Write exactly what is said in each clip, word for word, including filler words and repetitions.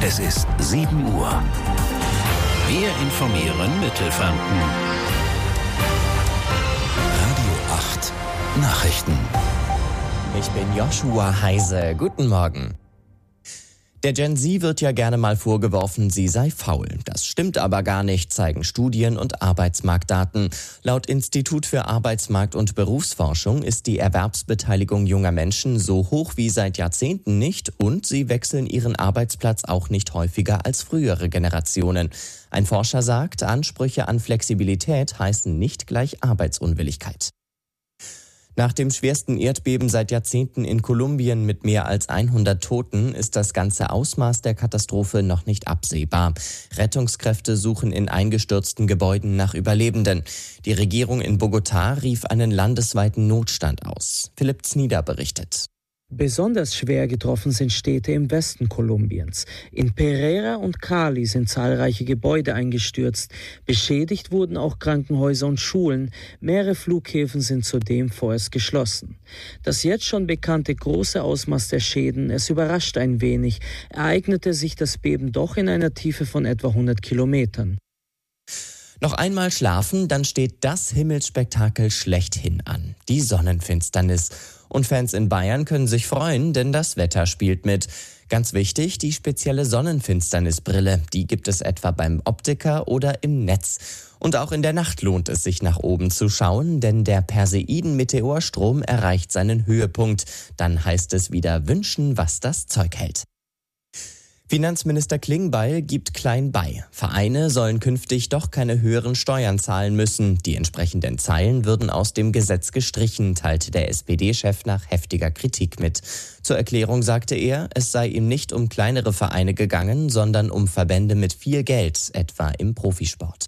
Es ist sieben Uhr. Wir informieren Mittelfranken. Radio acht Nachrichten. Ich bin Joshua Heise. Guten Morgen. Der Gen Z wird ja gerne mal vorgeworfen, sie sei faul. Das stimmt aber gar nicht, zeigen Studien und Arbeitsmarktdaten. Laut Institut für Arbeitsmarkt- und Berufsforschung ist die Erwerbsbeteiligung junger Menschen so hoch wie seit Jahrzehnten nicht und sie wechseln ihren Arbeitsplatz auch nicht häufiger als frühere Generationen. Ein Forscher sagt, Ansprüche an Flexibilität heißen nicht gleich Arbeitsunwilligkeit. Nach dem schwersten Erdbeben seit Jahrzehnten in Kolumbien mit mehr als hundert Toten ist das ganze Ausmaß der Katastrophe noch nicht absehbar. Rettungskräfte suchen in eingestürzten Gebäuden nach Überlebenden. Die Regierung in Bogotá rief einen landesweiten Notstand aus. Philipp Znieder berichtet. Besonders schwer getroffen sind Städte im Westen Kolumbiens. In Pereira und Cali sind zahlreiche Gebäude eingestürzt. Beschädigt wurden auch Krankenhäuser und Schulen. Mehrere Flughäfen sind zudem vorerst geschlossen. Das jetzt schon bekannte große Ausmaß der Schäden, es überrascht ein wenig, ereignete sich das Beben doch in einer Tiefe von etwa hundert Kilometern. Noch einmal schlafen, dann steht das Himmelsspektakel schlechthin an. Die Sonnenfinsternis. Und Fans in Bayern können sich freuen, denn das Wetter spielt mit. Ganz wichtig, die spezielle Sonnenfinsternisbrille. Die gibt es etwa beim Optiker oder im Netz. Und auch in der Nacht lohnt es sich nach oben zu schauen, denn der Perseiden-Meteorstrom erreicht seinen Höhepunkt. Dann heißt es wieder wünschen, was das Zeug hält. Finanzminister Klingbeil gibt klein bei. Vereine sollen künftig doch keine höheren Steuern zahlen müssen. Die entsprechenden Zeilen würden aus dem Gesetz gestrichen, teilte der S P D-Chef nach heftiger Kritik mit. Zur Erklärung sagte er, es sei ihm nicht um kleinere Vereine gegangen, sondern um Verbände mit viel Geld, etwa im Profisport.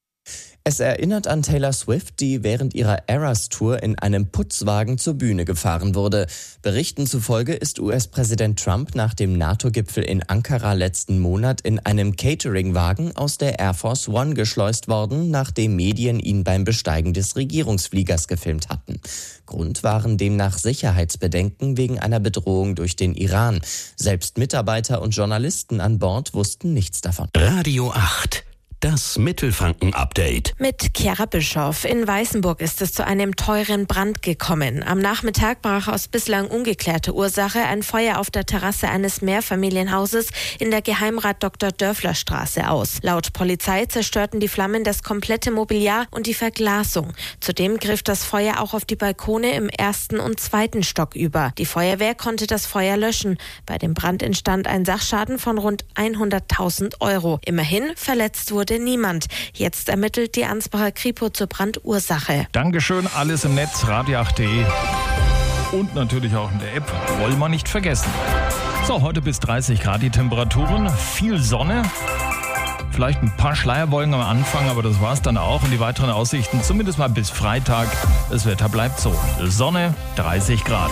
Es erinnert an Taylor Swift, die während ihrer Eras-Tour in einem Putzwagen zur Bühne gefahren wurde. Berichten zufolge ist U S-Präsident Trump nach dem NATO-Gipfel in Ankara letzten Monat in einem Catering-Wagen aus der Air Force One geschleust worden, nachdem Medien ihn beim Besteigen des Regierungsfliegers gefilmt hatten. Grund waren demnach Sicherheitsbedenken wegen einer Bedrohung durch den Iran. Selbst Mitarbeiter und Journalisten an Bord wussten nichts davon. Radio acht. Das Mittelfranken-Update. Mit Chiara Bischoff. In Weißenburg ist es zu einem teuren Brand gekommen. Am Nachmittag brach aus bislang ungeklärter Ursache ein Feuer auf der Terrasse eines Mehrfamilienhauses in der Geheimrat Doktor Dörfler Straße aus. Laut Polizei zerstörten die Flammen das komplette Mobiliar und die Verglasung. Zudem griff das Feuer auch auf die Balkone im ersten und zweiten Stock über. Die Feuerwehr konnte das Feuer löschen. Bei dem Brand entstand ein Sachschaden von rund hunderttausend Euro. Immerhin verletzt wurde niemand. Jetzt ermittelt die Ansbacher Kripo zur Brandursache. Dankeschön, alles im Netz, radio acht punkt de und natürlich auch in der App. Wollen wir nicht vergessen. So, heute bis dreißig Grad die Temperaturen, viel Sonne. Vielleicht ein paar Schleierwolken am Anfang, aber das war's dann auch. Und die weiteren Aussichten, zumindest mal bis Freitag. Das Wetter bleibt so. Sonne, dreißig Grad.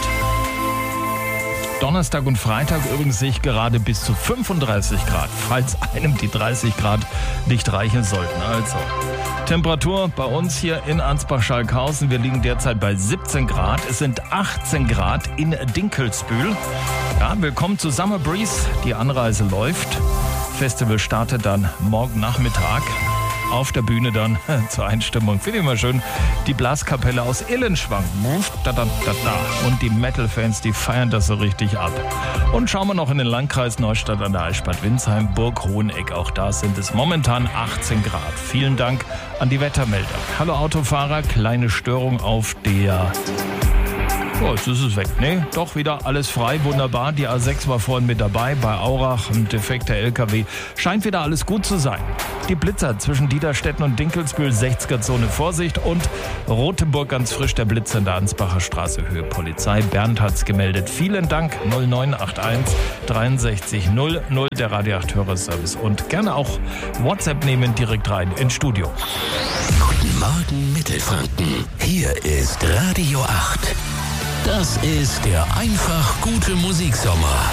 Donnerstag und Freitag übrigens sehe ich gerade bis zu fünfunddreißig Grad, falls einem die dreißig Grad nicht reichen sollten. Also, Temperatur bei uns hier in Ansbach-Schalkhausen. Wir liegen derzeit bei siebzehn Grad. Es sind achtzehn Grad in Dinkelsbühl. Ja, willkommen zu Summer Breeze. Die Anreise läuft. Festival startet dann morgen Nachmittag. Auf der Bühne dann zur Einstimmung. Finde ich immer schön. Die Blaskapelle aus Illenschwang. Da, da, da, da. Und die Metal-Fans, die feiern das so richtig ab. Und schauen wir noch in den Landkreis Neustadt an der Eichstätt Windsheim, Burg Hoheneck. Auch da sind es momentan achtzehn Grad. Vielen Dank an die Wettermelder. Hallo Autofahrer, kleine Störung auf der... Oh, jetzt ist es weg. Nee, doch wieder alles frei, wunderbar. Die A sechs war vorhin mit dabei, bei Aurach, ein defekter L K W. Scheint wieder alles gut zu sein. Die Blitzer zwischen Dieterstetten und Dinkelsbühl, sechziger-Zone Vorsicht und Rotenburg ganz frisch, der Blitzer in der Ansbacher Straße, Höhe Polizei. Bernd hat's gemeldet. Vielen Dank, null neun acht eins dreiundsechzig null null, der Radio acht Hörerservice. Und gerne auch WhatsApp nehmen direkt rein ins Studio. Guten Morgen Mittelfranken, hier ist Radio acht. Das ist der einfach gute Musiksommer.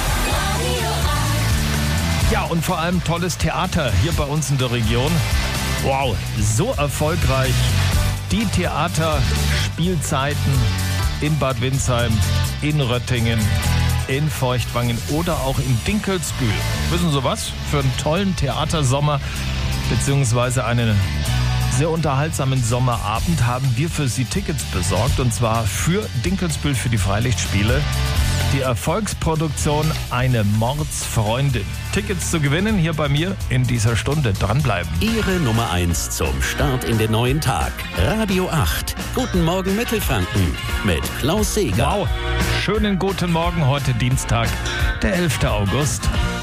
Ja, und vor allem tolles Theater hier bei uns in der Region. Wow, so erfolgreich. Die Theaterspielzeiten in Bad Windsheim, in Röttingen, in Feuchtwangen oder auch in Dinkelsbühl. Wissen Sie was? Für einen tollen Theatersommer beziehungsweise einen sehr unterhaltsamen Sommerabend haben wir für Sie Tickets besorgt, und zwar für Dinkelsbühl für die Freilichtspiele. Die Erfolgsproduktion Eine Mordsfreundin. Tickets zu gewinnen hier bei mir in dieser Stunde. Dranbleiben. Ihre Nummer eins zum Start in den neuen Tag. Radio acht. Guten Morgen Mittelfranken mit Klaus Seeger. Wow, schönen guten Morgen, heute Dienstag, der elfter August.